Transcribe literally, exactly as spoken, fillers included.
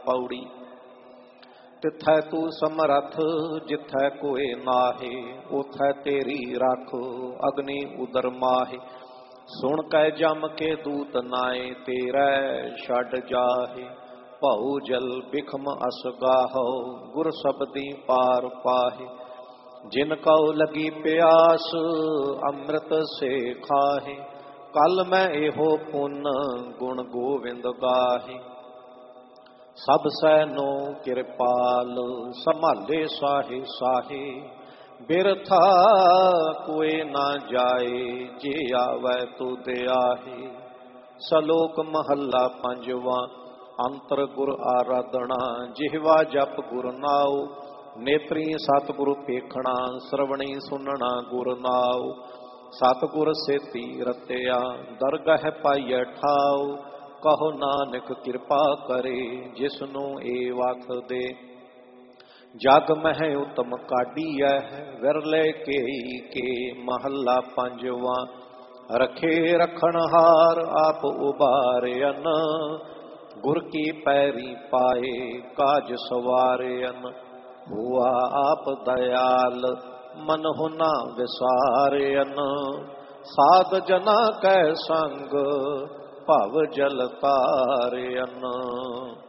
पौड़ी। तिथै तू समरथ जिथै कोय नाहे, उथै तेरी राख अग्नि उदर माहे। सुन कै जम के दूत नाए, तेरै छड़ जाहे। भऊ जल बिखम अस गाहो, गुर शब्दी पार पाहे। जिन कौ लगी प्यास अमृत से खाहे, कल मैं एहो पुन गुण गोविंद गाहे। सब सैनो कृपाल संभाले साहे साहे, बिरथा कोई ना जाए जे आवे तू दयाहे। सलोक महला पंजवा अंतर गुर आराधना, जिहवा जप गुर नाओ। नेत्री सतगुरु पेखना, श्रवणी सुनना गुर नाओ। सतगुर सेती रत्या, दरगह पाइय ठाओ। कहो नानक कृपा करे, जिसनु ए वथ दे। जग मह उत्तम काढ़ीऐ, विरले केई के महला पंजवा। रखे रखन हार आप उबारयन, गुर की पैरी पाए काज सवारयन। हुआ आप दयाल मन हुना विसारयन, साध जना कै संग भव जल तारयन।